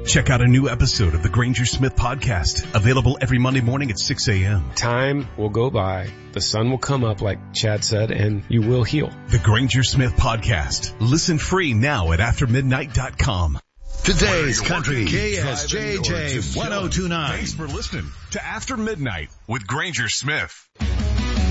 Check out a new episode of the Granger Smith Podcast, available every Monday morning at 6 a.m. Time will go by, the sun will come up like Chad said, and you will heal. The Granger Smith Podcast. Listen free now at aftermidnight.com. Today's Country, KSJJ 1029. Thanks for listening to After Midnight with Granger Smith.